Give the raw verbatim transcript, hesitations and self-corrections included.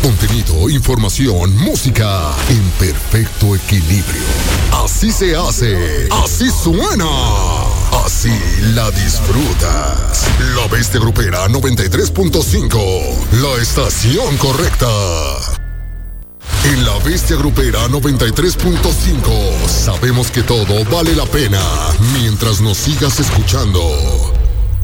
Contenido, información, música en perfecto equilibrio. Así se hace, así suena, así la disfrutas. La Bestia Grupera noventa y tres punto cinco, la estación correcta. En La Bestia Grupera noventa y tres punto cinco sabemos que todo vale la pena mientras nos sigas escuchando.